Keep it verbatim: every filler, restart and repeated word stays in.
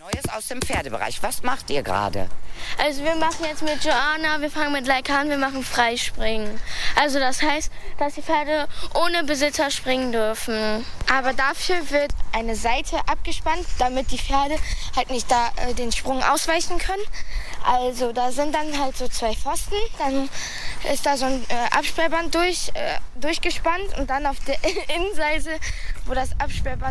Neues aus dem Pferdebereich. Was macht ihr gerade? Also wir machen jetzt mit Joanna, wir fangen mit Leica an, wir machen Freispringen. Also das heißt, dass die Pferde ohne Besitzer springen dürfen. Aber dafür wird eine Seite abgespannt, damit die Pferde halt nicht da äh, den Sprung ausweichen können. Also da sind dann halt so zwei Pfosten, dann ist da so ein äh, Absperrband durch, äh, durchgespannt und dann auf der Innenseite, wo das Absperrband